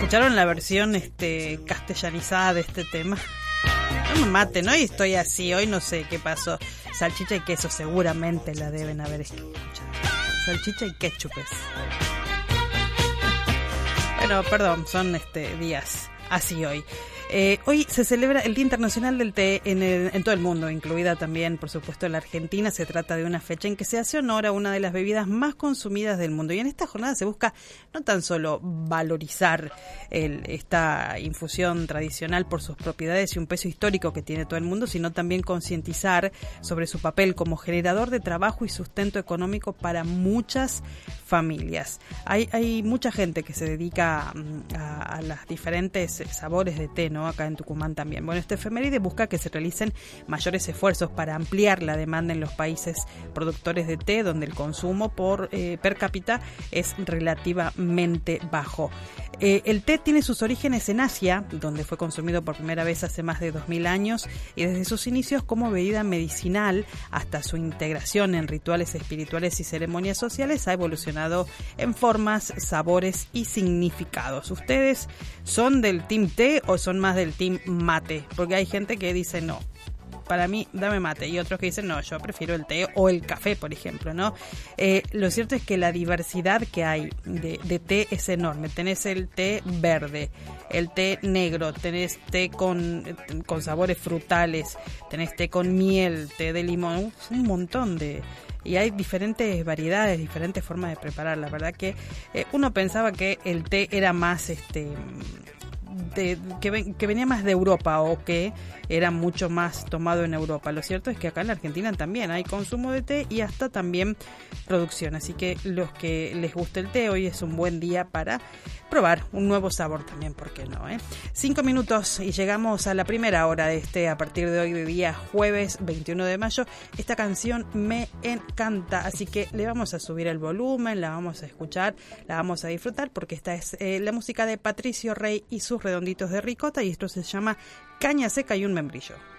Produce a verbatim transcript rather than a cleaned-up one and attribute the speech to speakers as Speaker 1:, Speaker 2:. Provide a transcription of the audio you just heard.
Speaker 1: ¿Escucharon la versión este castellanizada de este tema? No me maten, hoy estoy así, hoy no sé qué pasó. Salchicha y queso seguramente la deben haber escuchado. Salchicha y ketchup. Bueno, perdón, son este días así hoy. Eh, hoy se celebra el Día Internacional del Té en, el, en todo el mundo, incluida también, por supuesto, en la Argentina. Se trata de una fecha en que se hace honor a una de las bebidas más consumidas del mundo. Y en esta jornada se busca no tan solo valorizar el, esta infusión tradicional por sus propiedades y un peso histórico que tiene todo el mundo, sino también concientizar sobre su papel como generador de trabajo y sustento económico para muchas familias. Hay, hay mucha gente que se dedica a, a los diferentes sabores de té, ¿no? Acá en Tucumán también. Bueno, este efeméride busca que se realicen mayores esfuerzos para ampliar la demanda en los países productores de té, donde el consumo por eh, per cápita es relativamente bajo. Eh, el té tiene sus orígenes en Asia, donde fue consumido por primera vez hace más de dos mil años, y desde sus inicios como bebida medicinal hasta su integración en rituales espirituales y ceremonias sociales ha evolucionado en formas, sabores y significados. ¿Ustedes son del team té o son más del team mate? Porque hay gente que dice no, para mí dame mate, y otros que dicen no, yo prefiero el té o el café, por ejemplo, ¿no? Eh, lo cierto es que la diversidad que hay de, de té es enorme. Tenés el té verde, el té negro, tenés té con, con sabores frutales, tenés té con miel, té de limón, uf, un montón de... Y hay diferentes variedades, diferentes formas de preparar. La verdad que eh, uno pensaba que el té era más este... De, que, que venía más de Europa o que era mucho más tomado en Europa. Lo cierto es que acá en la Argentina también hay consumo de té y hasta también producción. Así que los que les guste el té, hoy es un buen día para probar un nuevo sabor también, ¿por qué no? Eh? Cinco minutos y llegamos a la primera hora de este, a partir de hoy, de día jueves veintiuno de mayo. Esta canción me encanta, así que le vamos a subir el volumen, la vamos a escuchar, la vamos a disfrutar, porque esta es eh, la música de Patricio Rey y sus redonditos de ricota, y esto se llama Caña Seca y un membrillo.